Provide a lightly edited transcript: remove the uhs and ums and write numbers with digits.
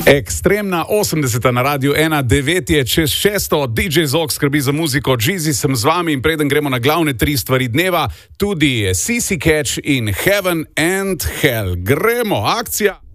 Ekstremna 80. na Radiu 1, 9 je čez 6, DJ Zog skrbi za muziko, Jeezy sem z vami in preden gremo na glavne 3 stvari dneva, tudi Sissy Catch in Heaven and Hell. Gremo, akcija!